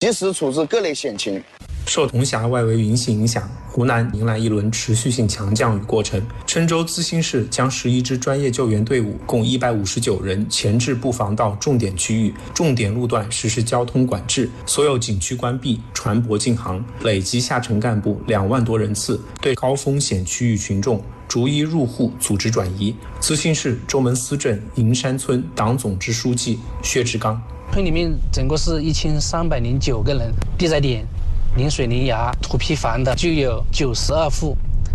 及时处置各类险情。 受铜匣外围云系影响，湖南迎来一轮持续性强降雨过程。郴州资兴市将11支专业救援队伍共159人前置布防到重点区域、重点路段实施交通管制，所有景区关闭，船舶禁航，累计下沉干部2万多人次，对高风险区域群众逐一入户组织转移。资兴市周门司镇银山村党总支书记薛志刚： 村里面整个是1309个人，地载点、临水临崖、土坯房的就有92户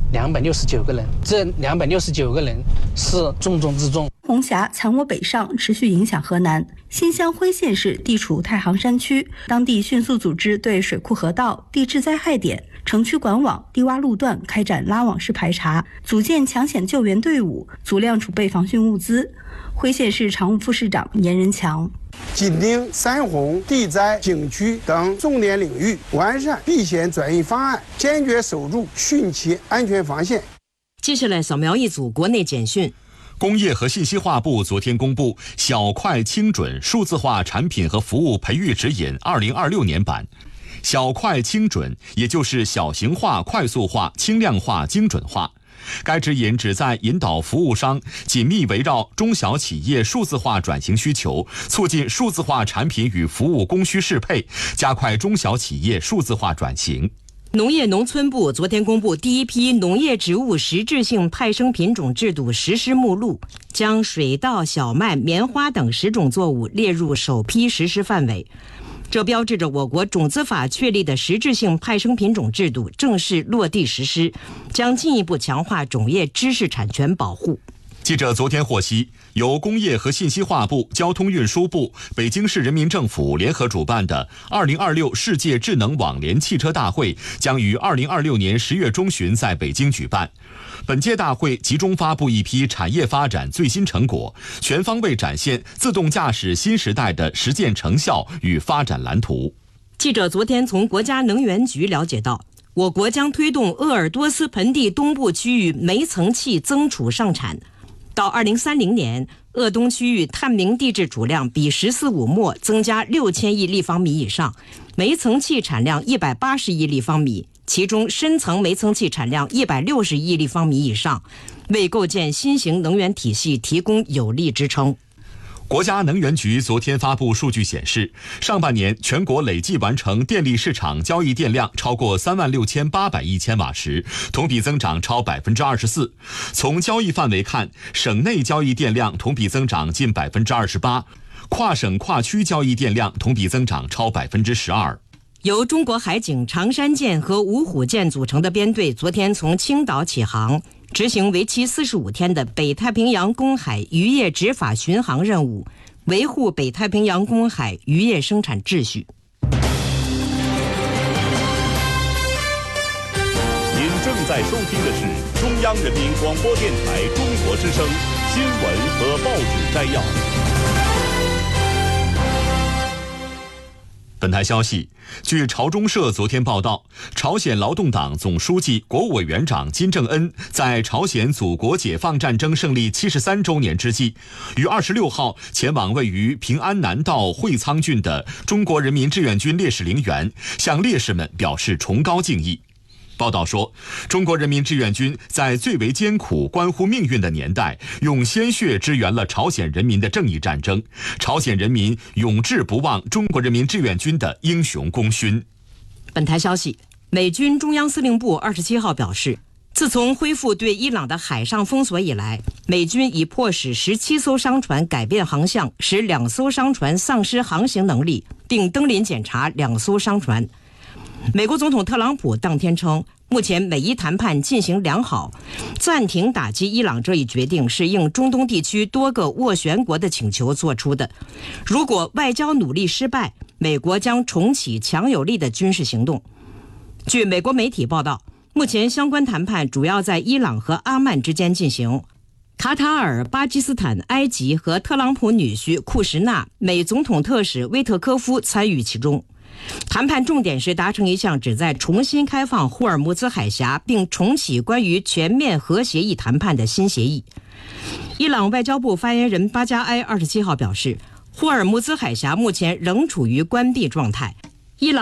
，269个人。这269个人是重中之重。 红霞强我北上，持续影响河南。新乡辉县市地处太行山区，当地迅速组织对水库河道、地质灾害点、城区管网、低洼路段开展拉网式排查，组建抢险救援队伍，足量储备防汛物资。辉县市常务副市长严仁强： 紧盯山洪、地灾、景区等重点领域，完善避险转移方案，坚决守住汛期安全防线。 接下来扫描一组国内简讯。 工业和信息化部昨天公布《小快轻准数字化产品和服务培育指引2026年版》。小快轻准，也就是小型化、快速化、轻量化、精准化。该指引旨在引导服务商紧密围绕中小企业数字化转型需求，促进数字化产品与服务供需适配，加快中小企业数字化转型。 农业农村部昨天公布第一批农业植物实质性派生品种制度实施目录，将水稻、小麦、棉花等10种作物列入首批实施范围。这标志着我国种子法确立的实质性派生品种制度正式落地实施，将进一步强化种业知识产权保护。 记者昨天获悉，由工业和信息化部、交通运输部、北京市人民政府联合主办的2026世界智能网联汽车大会将于2026年10月中旬在北京举办。本届大会集中发布一批产业发展最新成果，全方位展现自动驾驶新时代的实践成效与发展蓝图。 记者昨天从国家能源局了解到，我国将推动鄂尔多斯盆地东部区域煤层气增储上产。到2030年，鄂东区域探明地质储量比“十四五”末增加6000亿立方米以上，煤层气产量180亿立方米，其中深层煤层气产量160亿立方米以上，为构建新型能源体系提供有力支撑。 国家能源局昨天发布数据显示，上半年全国累计完成电力市场交易电量超过36800亿千瓦时，同比增长超24%。从交易范围看，省内交易电量同比增长近28%，跨省跨区交易电量同比增长超12%。 由中国海警长山舰和芜湖舰组成的编队昨天从青岛起航，执行为期45天的北太平洋公海渔业执法巡航任务，维护北太平洋公海渔业生产秩序。 您正在收听的是中央人民广播电台中国之声新闻和报纸摘要。 本台消息，据朝中社昨天报道，朝鲜劳动党总书记、国务委员长金正恩在朝鲜祖国解放战争胜利73周年之际，于26号前往位于平安南道会仓郡的中国人民志愿军烈士陵园，向烈士们表示崇高敬意。报道说，中国人民志愿军在最为艰苦、关乎命运的年代，用鲜血支援了朝鲜人民的正义战争。朝鲜人民永志不忘中国人民志愿军的英雄功勋。 本台消息，美军中央司令部27号表示，自从恢复对伊朗的海上封锁以来，美军已迫使17艘商船改变航向，使2艘商船丧失航行能力，并登临检查2艘商船。美国总统特朗普当天称，目前美伊谈判进行良好，暂停打击伊朗这一决定是应中东地区多个斡旋国的请求做出的。如果外交努力失败，美国将重启强有力的军事行动。据美国媒体报道，目前相关谈判主要在伊朗和阿曼之间进行。卡塔尔、巴基斯坦、埃及和特朗普女婿库什纳、美总统特使威特科夫参与其中。谈判重点是达成一项旨在重新开放霍尔木兹海峡并重启关于全面核协议谈判的新协议。伊朗外交部发言人巴加埃27号表示，霍尔木兹海峡目前仍处于关闭状态，